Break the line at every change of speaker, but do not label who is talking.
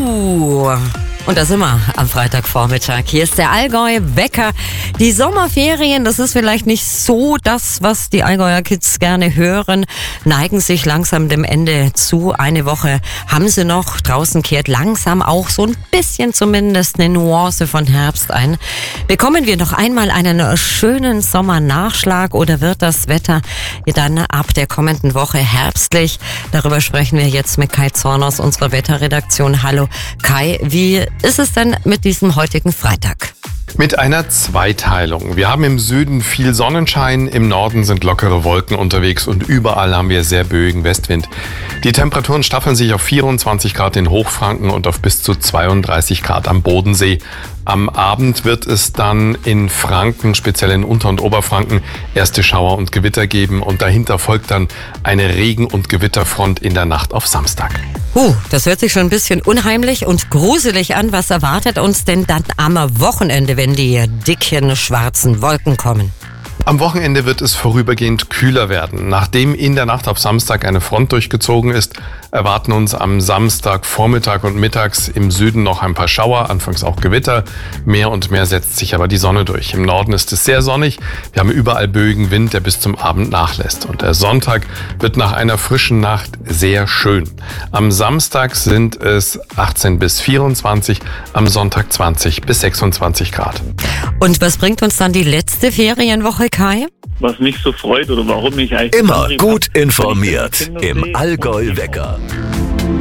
Und da sind wir am Freitagvormittag. Hier ist der Allgäu-Wecker. Die Sommerferien, das ist vielleicht nicht so das, was die Allgäuer Kids gerne hören, neigen sich langsam dem Ende zu. Eine Woche haben sie noch. Draußen kehrt langsam auch so ein bisschen zumindest eine Nuance von Herbst ein. Bekommen wir noch einmal einen schönen Sommernachschlag oder wird das Wetter dann ab der kommenden Woche herbstlich? Darüber sprechen wir jetzt mit Kai Zorn aus unserer Wetterredaktion. Hallo Kai, wie ist es denn mit diesem heutigen Freitag?
Mit einer Zweiteilung. Wir haben im Süden viel Sonnenschein, im Norden sind lockere Wolken unterwegs und überall haben wir sehr böigen Westwind. Die Temperaturen staffeln sich auf 24 Grad in Hochfranken und auf bis zu 32 Grad am Bodensee. Am Abend wird es dann in Franken, speziell in Unter- und Oberfranken, erste Schauer und Gewitter geben und dahinter folgt dann eine Regen- und Gewitterfront in der Nacht auf Samstag.
Das hört sich schon ein bisschen unheimlich und gruselig an. Was erwartet uns denn dann am Wochenende, wenn die dicken schwarzen Wolken kommen?
Am Wochenende wird es vorübergehend kühler werden. Nachdem in der Nacht auf Samstag eine Front durchgezogen ist, erwarten uns am Samstag Vormittag und mittags im Süden noch ein paar Schauer, anfangs auch Gewitter. Mehr und mehr setzt sich aber die Sonne durch. Im Norden ist es sehr sonnig. Wir haben überall böigen Wind, der bis zum Abend nachlässt. Und der Sonntag wird nach einer frischen Nacht sehr schön. Am Samstag sind es 18 bis 24, am Sonntag 20 bis 26 Grad.
Und was bringt uns dann die letzte Ferienwoche, Kai?
Was mich so freut oder warum ich eigentlich...
Immer gut informiert im Allgäu-Wecker.